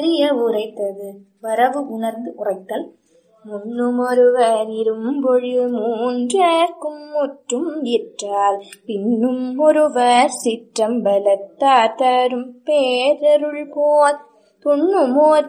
உரைத்தது. வரவு உணர்ந்து உரைத்தல். முன்னுமொருவர் இரும்பொழில் மூன்றற்கும் முற்றும் இற்றால் பின்னும் ஒருவர் சிற்றம்பலத்தார் தரும் பேரருள் போல் துண்ணுமோர்